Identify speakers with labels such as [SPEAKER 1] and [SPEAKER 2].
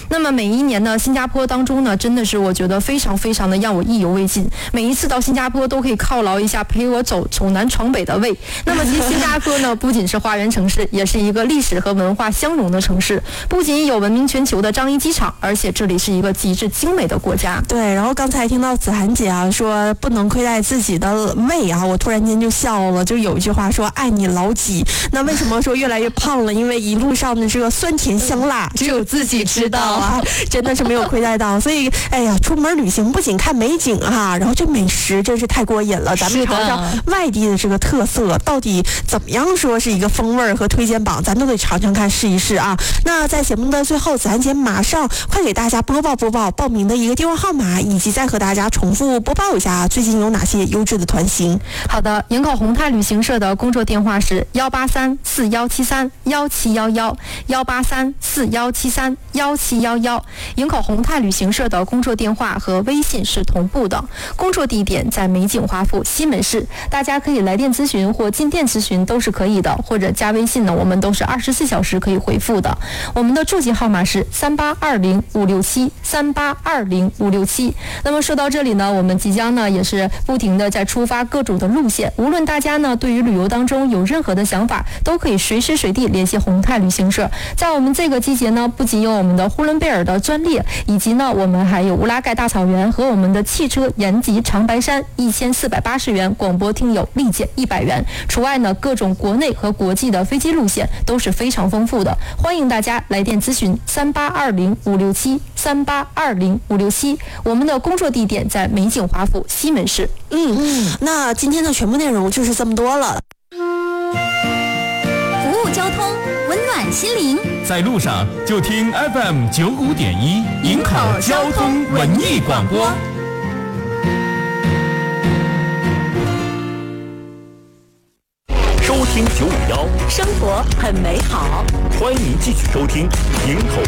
[SPEAKER 1] 那么每一年呢，新加坡当中呢，真的是我觉得非常非常的让我意犹未尽。每一次到新加坡都可以犒劳一下陪我走南闯北的胃。那么其实新加坡呢，不仅是花园城市，也是一个历史和文化相融的城市。不仅有闻名全球的樟宜机场，而且这里是一个极致精美的国家。
[SPEAKER 2] 对，然后刚才听到子涵姐啊说不能亏待自己的胃啊，我突然间就笑了。就有一句话说爱你老几，那为什么说越来越胖了？因为一路上的这个酸甜香辣
[SPEAKER 1] 只有自己知道
[SPEAKER 2] 啊，真的是没有亏待到。所以哎呀，出门旅行不仅看美景哈，然后这美食真是太过瘾了。咱们尝尝外地的这个特色，到底怎么样说是一个风味和推荐榜，咱都得尝尝看，试一试啊。那在节目的最后，子涵姐马上快给大家播报报名的一个电话号码，以及再和大家重复播报一下最近有哪些优质的团型。
[SPEAKER 1] 好的，营口宏泰旅行社的工作电话是18341731711，18341731711，营口宏泰旅行社的工作电话和微信是同步的，工作地点在美景华府西门市，大家可以来电咨询或进店咨询都是可以的，或者加微信呢，我们都是24小时可以回复的。我们的驻籍号码是3820-567，3820-567。那么说到这里呢，我们即将呢也是不停的在出发各种的路线，无论大家呢对于旅游当中有任何的想法，都可以随时随地联系宏泰旅行社。在我们这个季节呢，不仅有我们的呼伦贝尔的专列，以及呢我们还有乌拉盖大草原和我们的汽车延吉长白山1480元，广播听友立减100元。除外呢，各种国内和国际的飞机路线都是非常丰富的，欢迎大家来电咨询3820-567，3820-567。我们的工作地点在美景华府西门市。
[SPEAKER 2] 那今天的全部内容就是这么多了。
[SPEAKER 3] 服务交通，温暖心灵，
[SPEAKER 4] 在路上就听 FM95.1营口交通文艺广播。收听951，
[SPEAKER 3] 生活很美好。
[SPEAKER 4] 欢迎继续收听营口